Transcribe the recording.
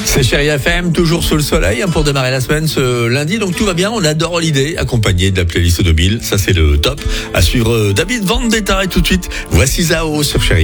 C'est Chérie FM, toujours sous le soleil pour démarrer la semaine ce lundi. Donc tout va bien, on adore l'idée, accompagné de la playlist 2000. Ça c'est le top. À suivre David Vendetta et tout de suite, voici Zao sur Chérie.